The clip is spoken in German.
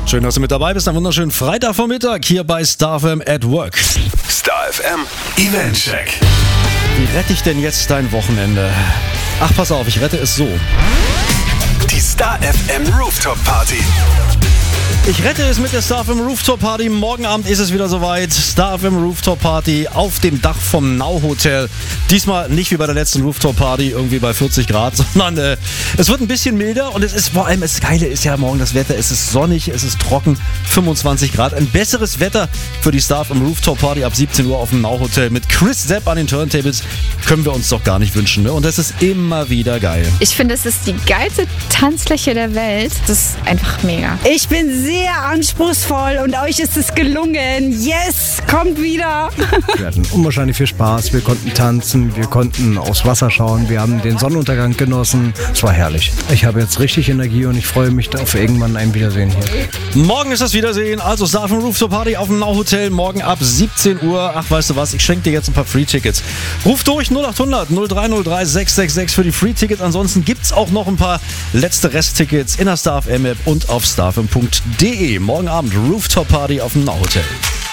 Schön, dass du mit dabei bist. Einen wunderschönen Freitagvormittag hier bei Star FM at Work. Star FM Event Check. Wie rette ich denn jetzt dein Wochenende? Ach, pass auf, ich rette es so. Die Star FM Rooftop Party. Ich rette es mit der Star FM Rooftop Party. Morgen Abend ist es wieder soweit. Star FM Rooftop Party auf dem Dach vom Now Hotel. Diesmal nicht wie bei der letzten Rooftop Party irgendwie bei 40 Grad, sondern es wird ein bisschen milder und es ist vor allem, das Geile ist ja morgen das Wetter. Es ist sonnig, es ist trocken, 25 Grad. Ein besseres Wetter für die Star FM Rooftop Party ab 17 Uhr auf dem Now Hotel mit Chris Sepp an den Turntables können wir uns doch gar nicht wünschen. Ne? Und das ist immer wieder geil. Ich finde, es ist die geilste Tanzfläche der Welt. Das ist einfach mega. Ich bin sehr anspruchsvoll und euch ist es gelungen. Yes, kommt wieder. Wir hatten unwahrscheinlich viel Spaß. Wir konnten tanzen, wir konnten aufs Wasser schauen, wir haben den Sonnenuntergang genossen. Es war herrlich. Ich habe jetzt richtig Energie und ich freue mich auf irgendwann ein Wiedersehen hier. Morgen ist das Wiedersehen. Also Star FM Rooftop Party auf dem Now Hotel. Morgen ab 17 Uhr. Ach, weißt du was? Ich schenke dir jetzt ein paar Free-Tickets. Ruf durch 0800 0303 666 für die Free-Tickets. Ansonsten gibt es auch noch ein paar letzte Resttickets in der Star FM App und auf starfm.de. Morgen Abend Rooftop Party auf dem Now Hotel.